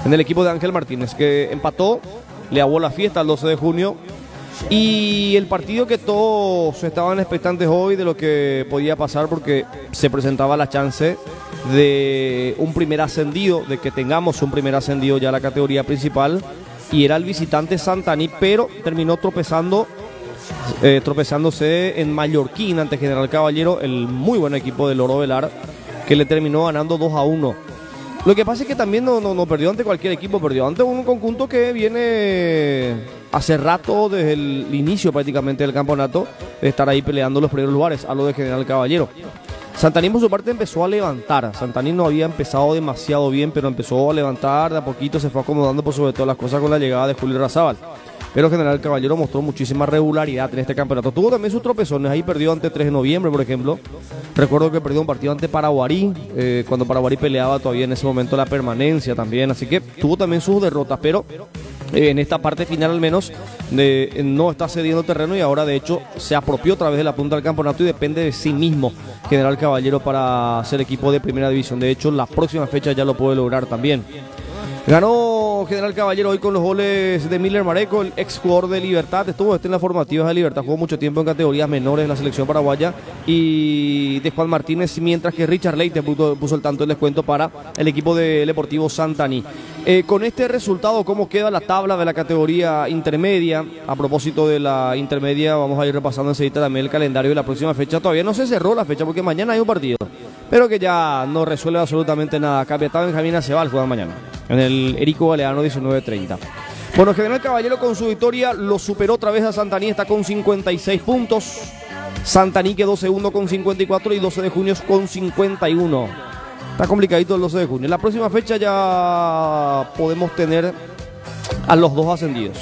en el equipo de Ángel Martínez, que empató, le aguó la fiesta el 12 de junio. Y el partido que todos estaban expectantes hoy de lo que podía pasar, porque se presentaba la chance de un primer ascendido, de que tengamos un primer ascendido ya a la categoría principal, y era el visitante Santaní, pero terminó tropezándose en Mallorquín ante General Caballero, el muy buen equipo del Oro Velar, que le terminó ganando 2-1. Lo que pasa es que también no perdió ante cualquier equipo, perdió ante un conjunto que viene hace rato, desde el inicio prácticamente del campeonato, de estar ahí peleando los primeros lugares, a lo de General Caballero. Santaní por su parte empezó a levantar. Santaní no había empezado demasiado bien, pero empezó a levantar de a poquito, se fue acomodando por sobre todo las cosas con la llegada de Julio Razábal. Pero General Caballero mostró muchísima regularidad en este campeonato. Tuvo también sus tropezones, ahí perdió ante 3 de noviembre, por ejemplo. Recuerdo que perdió un partido ante Paraguarí, cuando Paraguarí peleaba todavía en ese momento la permanencia también. Así que tuvo también sus derrotas, pero en esta parte final al menos no está cediendo terreno, y ahora de hecho se apropió otra vez de la punta del campeonato y depende de sí mismo General Caballero para ser equipo de primera división. De hecho, la próxima fecha ya lo puede lograr también. Ganó General Caballero hoy con los goles de Miller Mareco, el ex jugador de Libertad. Estuvo en las formativas de Libertad, jugó mucho tiempo en categorías menores en la selección paraguaya, y de Juan Martínez, mientras que Richard Leite puso el tanto del descuento para el equipo del Deportivo Santaní. Con este resultado, ¿cómo queda la tabla de la categoría intermedia? A propósito de la intermedia, vamos a ir repasando enseguida también el calendario de la próxima fecha. Todavía no se cerró la fecha porque mañana hay un partido, pero que ya no resuelve absolutamente nada. Capitán Benjamín Acebal juega mañana en el Erico Galeano 19:30. Bueno, General Caballero con su victoria lo superó otra vez a Santaní, está con 56 puntos. Santaní quedó segundo con 54 y 12 de junio con 51. Está complicadito el 12 de junio. En la próxima fecha ya podemos tener a los dos ascendidos.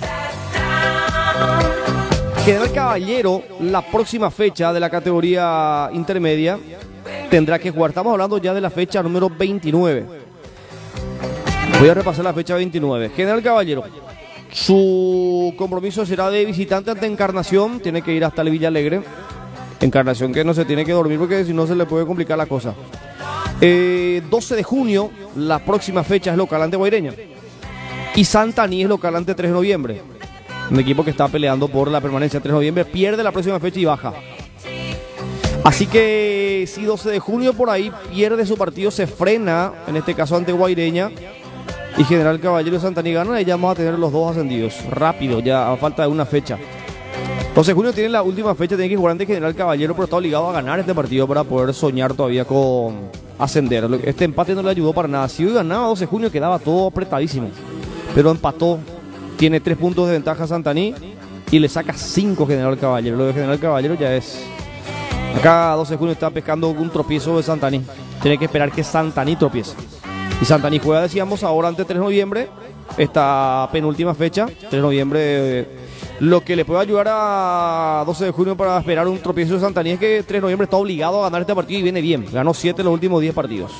General Caballero, la próxima fecha de la categoría intermedia, tendrá que jugar. Estamos hablando ya de la fecha número 29. Voy a repasar la fecha 29. General Caballero, su compromiso será de visitante ante Encarnación. Tiene que ir hasta el Villa Alegre. Encarnación que no se tiene que dormir porque si no se le puede complicar la cosa. 12 de junio, la próxima fecha es local ante Guaireña. Y Santaní es local ante 3 de noviembre. Un equipo que está peleando por la permanencia. 3 de noviembre pierde la próxima fecha y baja. Así que si 12 de junio por ahí pierde su partido, se frena, en este caso ante Guaireña, y General Caballero y Santaní ganan, y ya vamos a tener los dos ascendidos rápido, ya a falta de una fecha. 12 de junio tiene la última fecha, tiene que jugar ante General Caballero, pero está obligado a ganar este partido para poder soñar todavía con ascender. Este empate no le ayudó para nada. Si hoy ganaba 12 de junio quedaba todo apretadísimo, pero empató, tiene 3 puntos de ventaja Santaní y le saca 5 General Caballero. Lo de General Caballero ya es... Acá 12 de junio está pescando un tropiezo de Santaní. Tiene que esperar que Santaní tropiece. Y Santaní juega, decíamos, ahora ante 3 de noviembre, esta penúltima fecha, 3 de noviembre. Lo que le puede ayudar a 12 de junio para esperar un tropiezo de Santaní es que 3 de noviembre está obligado a ganar este partido y viene bien. Ganó 7 en los últimos 10 partidos.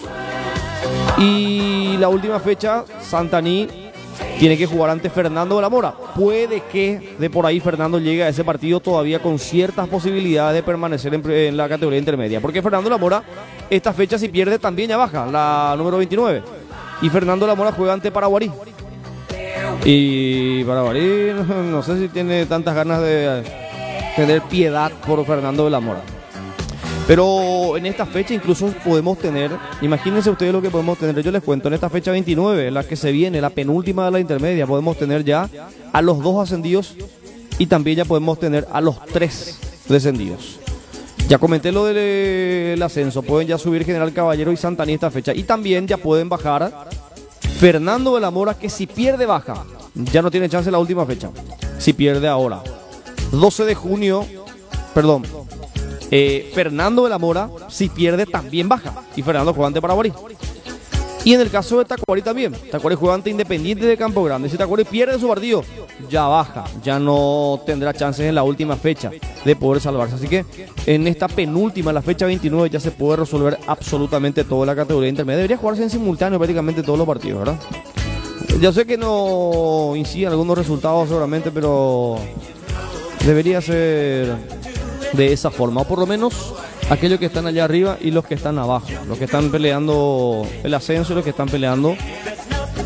Y la última fecha, Santaní tiene que jugar ante Fernando de la Mora. Puede que de por ahí Fernando llegue a ese partido todavía con ciertas posibilidades de permanecer en la categoría intermedia. Porque Fernando de la Mora, esta fecha si pierde también ya baja, la número 29. Y Fernando de la Mora juega ante Paraguarí. Y Paraguarí no sé si tiene tantas ganas de tener piedad por Fernando de la Mora. Pero en esta fecha incluso podemos tener, imagínense ustedes lo que podemos tener. Yo les cuento, en esta fecha 29, la que se viene, la penúltima de la intermedia, podemos tener ya a los 2 ascendidos y también ya podemos tener a los 3 descendidos. Ya comenté lo del ascenso, pueden ya subir General Caballero y Santaní esta fecha. Y también ya pueden bajar Fernando de la Mora, que si pierde baja, ya no tiene chance en la última fecha. Si pierde ahora, 12 de junio, perdón. Fernando de la Mora, si pierde también baja, y Fernando juega ante Paraguarí. Y en el caso de Tacuarí también, Tacuarí juega ante Independiente de Campo Grande. Si Tacuarí pierde su partido, ya baja, ya no tendrá chances en la última fecha de poder salvarse. Así que en esta penúltima, la fecha 29, ya se puede resolver absolutamente toda la categoría intermedia. Debería jugarse en simultáneo prácticamente todos los partidos, ¿verdad? Yo sé que no inciden algunos resultados seguramente, pero debería ser de esa forma, o por lo menos aquellos que están allá arriba y los que están abajo, los que están peleando el ascenso y los que están peleando